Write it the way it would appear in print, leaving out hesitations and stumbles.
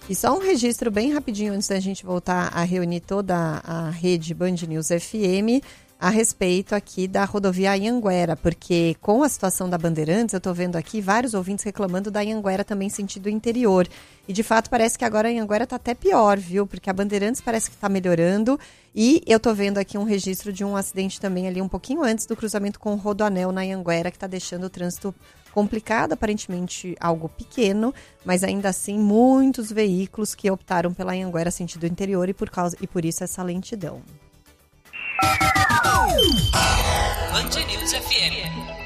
E só um registro bem rapidinho antes da gente voltar a reunir toda a rede Band News FM a respeito aqui da rodovia Anhanguera, porque com a situação da Bandeirantes, eu estou vendo aqui vários ouvintes reclamando da Anhanguera também sentido interior. E de fato parece que agora a Anhanguera está até pior, viu? Porque a Bandeirantes parece que está melhorando. E eu estou vendo aqui um registro de um acidente também ali um pouquinho antes do cruzamento com o Rodoanel na Anhanguera, que está deixando o trânsito complicado, aparentemente algo pequeno, mas ainda assim muitos veículos que optaram pela Anhanguera sentido interior e por isso essa lentidão. Band News FM.